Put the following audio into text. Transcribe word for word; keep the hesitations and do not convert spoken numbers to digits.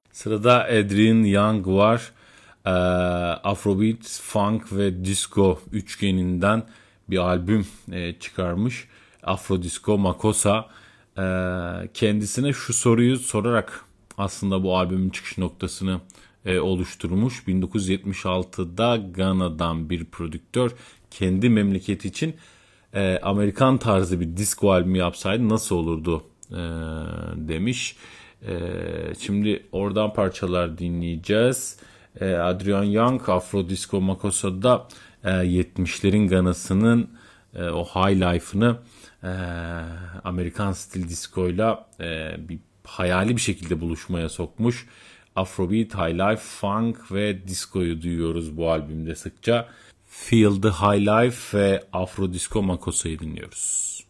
Sırada Adrian Young var. Ee, Afrobeat, Funk ve Disco üçgeninden bir albüm e, çıkarmış. Afro Disco Makossa. Ee, kendisine şu soruyu sorarak aslında bu albümün çıkış noktasını e, oluşturmuş. bin dokuz yüz yetmiş altıda Gana'dan bir prodüktör kendi memleketi için e, Amerikan tarzı bir disco albümü yapsaydı nasıl olurdu e, demiş. E, şimdi oradan parçalar dinleyeceğiz. E, Adrian Young, Afro Disco Makossa'da e, yetmişlerin Gana'sının e, o high life'ını e, Amerikan stil disco'yla e, bir hayali bir şekilde buluşmaya sokmuş. Afrobeat, High Life, Funk ve Disco'yu duyuyoruz bu albümde sıkça. Feel the High Life ve Afro Disco Makossa'yı dinliyoruz.